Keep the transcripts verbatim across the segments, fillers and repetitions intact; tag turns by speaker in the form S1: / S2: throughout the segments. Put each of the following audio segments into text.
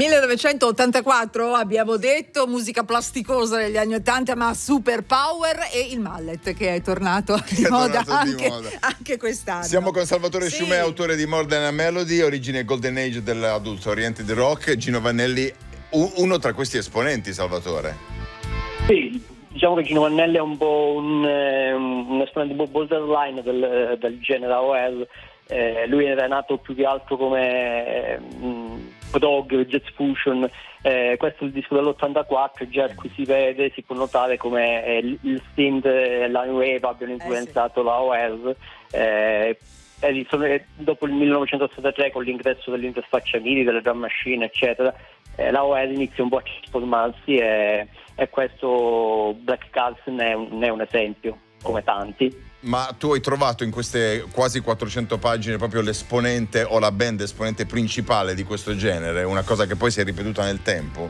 S1: millenovecentottantaquattro abbiamo detto, musica plasticosa degli anni ottanta, ma super power, e il mallet che è tornato di,
S2: è
S1: moda,
S2: tornato
S1: anche,
S2: di moda
S1: anche quest'anno.
S2: Siamo con Salvatore
S1: sì.
S2: Sciumè, autore di More Than a Melody, origine Golden Age dell'adulto oriented rock. Gino Vannelli, uno tra questi esponenti, Salvatore.
S3: Sì, diciamo che Gino Vannelli è un po' un, un esponente un po' borderline del, del genere A O L. Eh, lui era nato più che altro come eh, prog, jazz fusion. Eh, questo è il disco dell'ottantaquattro, già qui si vede, si può notare come eh, il synth e la new wave abbiano influenzato eh sì. la A O L. Eh, eh, dopo il millenovecentottantatré, con l'ingresso dell'interfaccia MIDI, delle drum machine eccetera, eh, la A O L inizia un po' a trasformarsi, e, e questo Black Cars ne è, un, ne è un esempio, come tanti.
S2: Ma tu hai trovato in queste quasi quattrocento pagine proprio l'esponente o la band esponente principale di questo genere, una cosa che poi si è ripetuta nel tempo?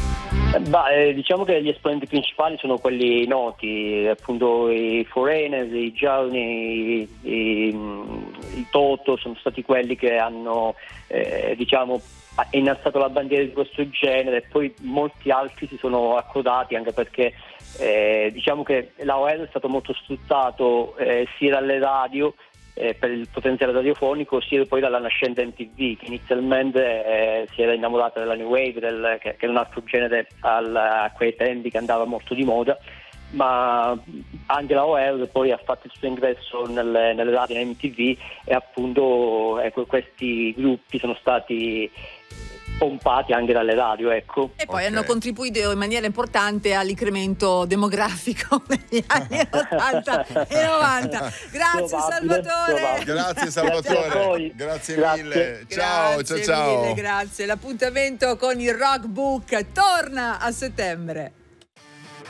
S3: Beh, diciamo che gli esponenti principali sono quelli noti, appunto i Foreigners, i Journey, i, i, i Toto, sono stati quelli che hanno eh, diciamo innalzato la bandiera di questo genere, e poi molti altri si sono accodati, anche perché Eh, diciamo che l'A O L è stato molto sfruttato eh, sia dalle radio eh, per il potenziale radiofonico, sia poi dalla nascente M T V, che inizialmente eh, si era innamorata della New Wave, del, che, che è un altro genere al, a quei tempi che andava molto di moda, ma anche l'A O L poi ha fatto il suo ingresso nelle, nelle radio in M T V, e appunto ecco, questi gruppi sono stati pompati anche dalle radio, ecco.
S1: E poi
S2: okay.
S1: hanno contribuito in maniera importante all'incremento demografico negli anni ottanta e novanta. Grazie
S3: Probabile,
S1: Salvatore.
S3: probabile.
S2: Grazie Salvatore.
S3: Grazie,
S2: grazie,
S3: grazie
S2: mille. Ciao,
S1: Grazie
S2: ciao, ciao.
S1: mille, grazie. L'appuntamento con il Rock Book torna a settembre.